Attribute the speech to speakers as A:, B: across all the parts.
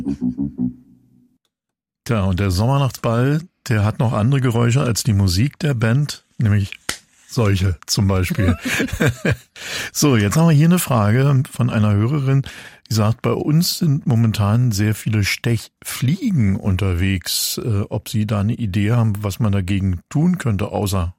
A: Tja, und der Sommernachtsball, der hat noch andere Geräusche als die Musik der Band, nämlich solche zum Beispiel. So, jetzt haben wir hier eine Frage von einer Hörerin, die sagt, bei uns sind momentan sehr viele Stechfliegen unterwegs. Ob Sie da eine Idee haben, was man dagegen tun könnte, außer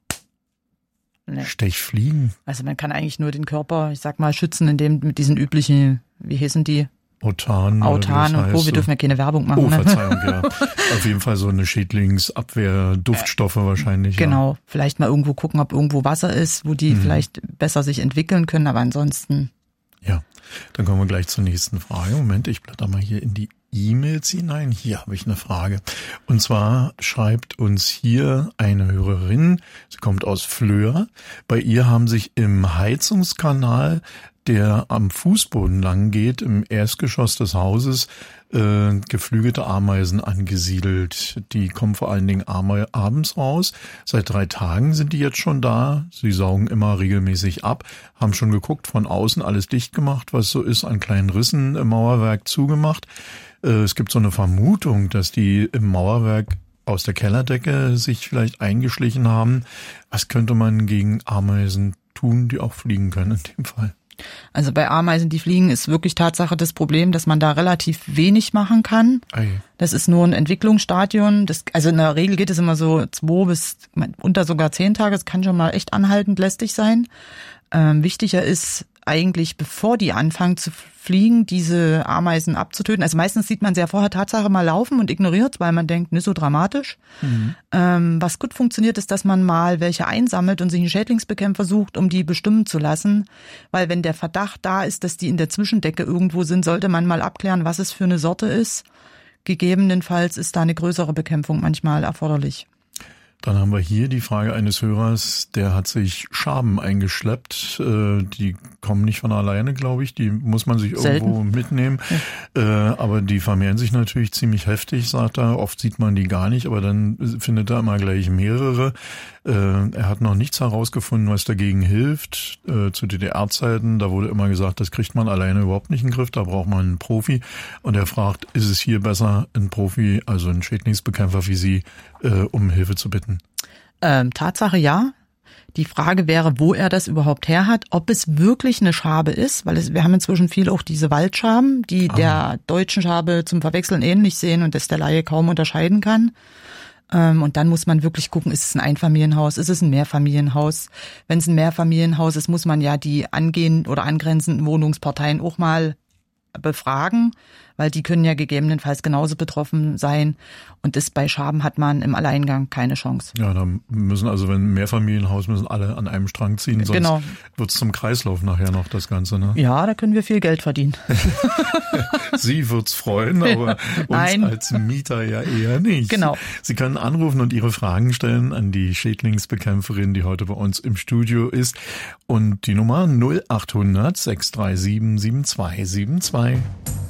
A: Stechfliegen?
B: Also man kann eigentlich nur den Körper, ich sag mal, schützen, indem mit diesen üblichen, wie heißen die?
A: Autan
B: und Co. Wir dürfen ja keine Werbung machen.
A: Oh, Verzeihung, ja. Auf jeden Fall so eine Schädlingsabwehr, Duftstoffe wahrscheinlich.
B: Genau, ja. Vielleicht mal irgendwo gucken, ob irgendwo Wasser ist, wo die vielleicht besser sich entwickeln können, aber ansonsten.
A: Ja, dann kommen wir gleich zur nächsten Frage. Moment, ich blätter mal hier in die E-Mails hinein. Hier habe ich eine Frage. Und zwar schreibt uns hier eine Hörerin, sie kommt aus Flöhr. Bei ihr haben sich im Heizungskanal, der am Fußboden lang geht, im Erstgeschoss des Hauses, geflügelte Ameisen angesiedelt. Die kommen vor allen Dingen abends raus. Seit 3 Tagen sind die jetzt schon da. Sie saugen immer regelmäßig ab, haben schon geguckt, von außen alles dicht gemacht, was so ist, an kleinen Rissen im Mauerwerk zugemacht. Es gibt so eine Vermutung, dass die im Mauerwerk aus der Kellerdecke sich vielleicht eingeschlichen haben. Was könnte man gegen Ameisen tun, die auch fliegen können in dem Fall?
B: Also bei Ameisen, die fliegen, ist wirklich Tatsache das Problem, dass man da relativ wenig machen kann. Das ist nur ein Entwicklungsstadium. Also in der Regel geht es immer so 2 bis unter sogar 10 Tage. Es kann schon mal echt anhaltend lästig sein. Wichtiger ist eigentlich, bevor die anfangen zu fliegen, diese Ameisen abzutöten. Also meistens sieht man sie ja vorher Tatsache mal laufen und ignoriert, weil man denkt, nicht so dramatisch. Was gut funktioniert, ist, dass man mal welche einsammelt und sich einen Schädlingsbekämpfer sucht, um die bestimmen zu lassen. Weil wenn der Verdacht da ist, dass die in der Zwischendecke irgendwo sind, sollte man mal abklären, was es für eine Sorte ist. Gegebenenfalls ist da eine größere Bekämpfung manchmal erforderlich.
A: Dann haben wir hier die Frage eines Hörers, der hat sich Schaben eingeschleppt. Die kommen nicht von alleine, glaube ich. Die muss man sich irgendwo mitnehmen. Aber die vermehren sich natürlich ziemlich heftig, sagt er. Oft sieht man die gar nicht, aber dann findet er immer gleich mehrere. Er hat noch nichts herausgefunden, was dagegen hilft. Zu DDR-Zeiten, da wurde immer gesagt, das kriegt man alleine überhaupt nicht in den Griff, da braucht man einen Profi. Und er fragt, ist es hier besser, einen Profi, also einen Schädlingsbekämpfer wie Sie, um Hilfe zu bitten?
B: Tatsache ja. Die Frage wäre, wo er das überhaupt her hat, ob es wirklich eine Schabe ist, weil wir haben inzwischen viel auch diese Waldschaben, die der deutschen Schabe zum Verwechseln ähnlich sehen und das der Laie kaum unterscheiden kann. Und dann muss man wirklich gucken, ist es ein Einfamilienhaus, ist es ein Mehrfamilienhaus? Wenn es ein Mehrfamilienhaus ist, muss man ja die angehenden oder angrenzenden Wohnungsparteien auch mal befragen, weil die können ja gegebenenfalls genauso betroffen sein. Und das bei Schaben hat man im Alleingang keine Chance.
A: Ja, da müssen also, wenn ein Mehrfamilienhaus, müssen alle an einem Strang ziehen, sonst wird's zum Kreislauf nachher noch das Ganze, ne?
B: Ja, da können wir viel Geld verdienen.
A: Sie wird's freuen, aber uns als Mieter ja eher nicht.
B: Genau.
A: Sie können anrufen und Ihre Fragen stellen an die Schädlingsbekämpferin, die heute bei uns im Studio ist. Und die Nummer 0800 637 7272.